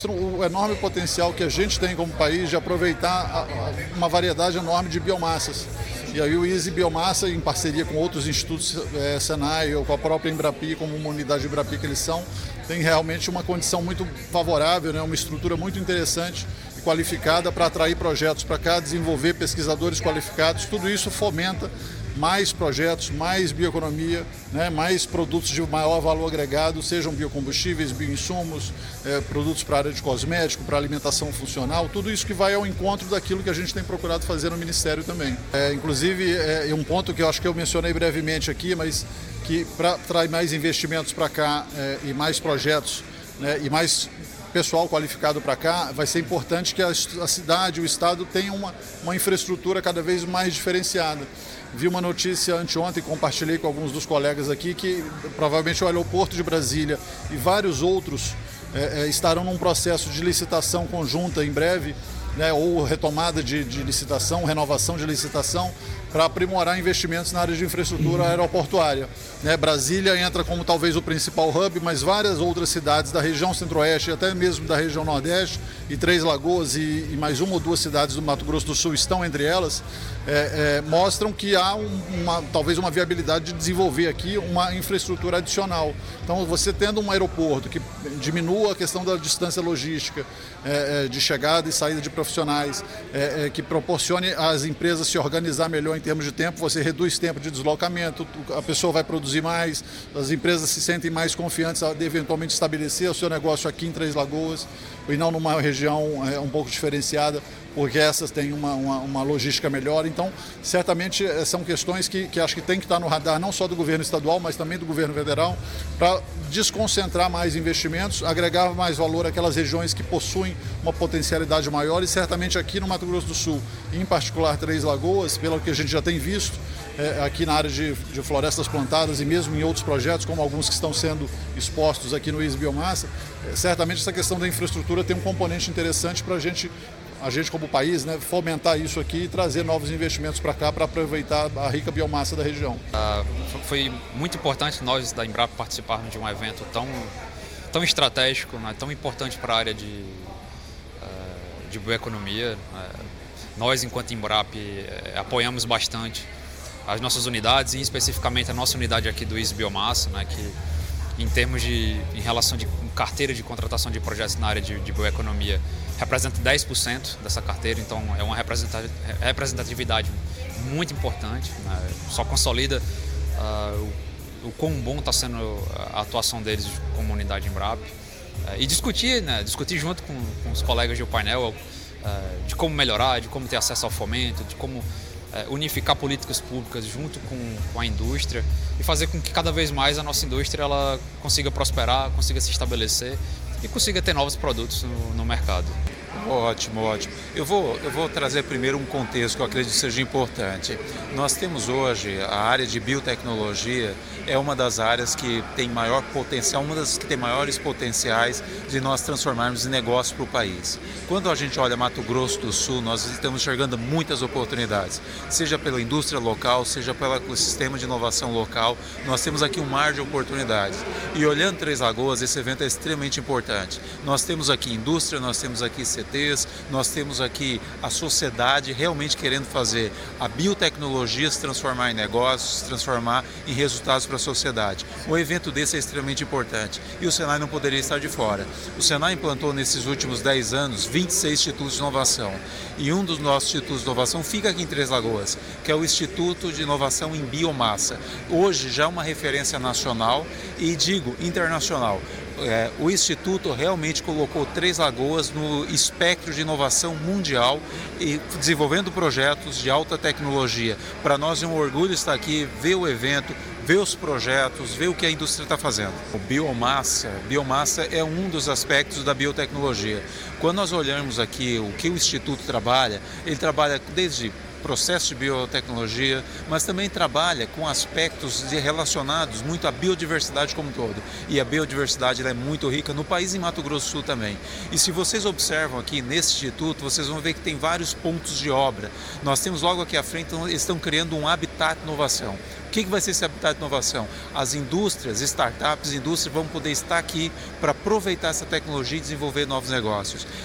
O enorme potencial que a gente tem como país de aproveitar uma variedade enorme de biomassas. E aí o Easy Biomassa, em parceria com outros institutos, Senai ou com a própria Embrapi, como uma unidade de Embrapi que eles são, tem realmente uma condição muito favorável, né? Uma estrutura muito interessante e qualificada para atrair projetos para cá, desenvolver pesquisadores qualificados. Tudo isso fomenta mais projetos, mais bioeconomia, né, mais produtos de maior valor agregado, sejam biocombustíveis, bioinsumos, produtos para a área de cosmético, para alimentação funcional, tudo isso que vai ao encontro daquilo que a gente tem procurado fazer no Ministério também. Inclusive, um ponto que eu acho que eu mencionei brevemente aqui, mas que para trazer mais investimentos para cá e mais projetos, né, e mais pessoal qualificado para cá, vai ser importante que a cidade, o estado tenham uma infraestrutura cada vez mais diferenciada. Vi uma notícia anteontem, compartilhei com alguns dos colegas aqui, que provavelmente o aeroporto de Brasília e vários outros estarão num processo de licitação conjunta em breve, né, ou retomada de licitação, renovação de licitação, para aprimorar investimentos na área de infraestrutura aeroportuária. Né, Brasília entra como talvez o principal hub, mas várias outras cidades da região centro-oeste e até mesmo da região nordeste, e Três Lagoas e mais uma ou duas cidades do Mato Grosso do Sul estão entre elas, mostram que há talvez uma viabilidade de desenvolver aqui uma infraestrutura adicional. Então, você tendo um aeroporto que diminua a questão da distância logística, de chegada e saída de profissionais, que proporcione às empresas se organizar melhor em termos de tempo, você reduz tempo de deslocamento, a pessoa vai produzir mais, as empresas se sentem mais confiantes de eventualmente estabelecer o seu negócio aqui em Três Lagoas e não numa região um pouco diferenciada, porque essas têm uma logística melhor. Então, certamente são questões que acho que tem que estar no radar não só do governo estadual, mas também do governo federal, para desconcentrar mais investimentos, agregar mais valor àquelas regiões que possuem uma potencialidade maior, e certamente aqui no Mato Grosso do Sul, em particular Três Lagoas, pelo que a gente já tem visto, aqui na área de florestas plantadas e mesmo em outros projetos, como alguns que estão sendo expostos aqui no Easy Biomassa, certamente essa questão da infraestrutura tem um componente interessante para a gente como país, né, fomentar isso aqui e trazer novos investimentos para cá para aproveitar a rica biomassa da região. Foi muito importante nós da Embrapa participarmos de um evento tão estratégico, né, tão importante para a área de bioeconomia. Nós, enquanto Embrapa, apoiamos bastante as nossas unidades, e especificamente a nossa unidade aqui do Easy Biomassa, né, que em relação de carteira de contratação de projetos na área de bioeconomia, representa 10% dessa carteira, então é uma representatividade muito importante, né? Só consolida o quão bom está sendo a atuação deles como unidade Embrapa, e discutir junto com os colegas do painel de como melhorar, de como ter acesso ao fomento, de como unificar políticas públicas junto com a indústria e fazer com que cada vez mais a nossa indústria ela consiga prosperar, consiga se estabelecer e consiga ter novos produtos no mercado. Ótimo, ótimo. Eu vou trazer primeiro um contexto que eu acredito seja importante. Nós temos hoje a área de biotecnologia, é uma das áreas que tem maior potencial, uma das que tem maiores potenciais de nós transformarmos em negócio para o país. Quando a gente olha Mato Grosso do Sul, nós estamos enxergando muitas oportunidades, seja pela indústria local, seja pelo sistema de inovação local, nós temos aqui um mar de oportunidades. E olhando Três Lagoas, esse evento é extremamente importante. Nós temos aqui indústria, nós temos aqui CTs, nós temos aqui a sociedade realmente querendo fazer a biotecnologia se transformar em negócios, se transformar em resultados para a sociedade. Um evento desse é extremamente importante e o Senai não poderia estar de fora. O Senai implantou nesses últimos 10 anos 26 institutos de inovação e um dos nossos institutos de inovação fica aqui em Três Lagoas, que é o Instituto de Inovação em Biomassa. Hoje já é uma referência nacional e digo internacional. O Instituto realmente colocou Três Lagoas no espectro de inovação mundial e desenvolvendo projetos de alta tecnologia. Para nós é um orgulho estar aqui, ver o evento, ver os projetos, ver o que a indústria está fazendo. Biomassa é um dos aspectos da biotecnologia. Quando nós olhamos aqui o que o Instituto trabalha, ele trabalha desde processo de biotecnologia, mas também trabalha com aspectos relacionados muito à biodiversidade como um todo. E a biodiversidade ela é muito rica no país e em Mato Grosso do Sul também. E se vocês observam aqui nesse instituto, vocês vão ver que tem vários pontos de obra. Nós temos logo aqui à frente, eles estão criando um habitat de inovação. que vai ser esse habitat de inovação? As indústrias, startups, indústrias vão poder estar aqui para aproveitar essa tecnologia e desenvolver novos negócios.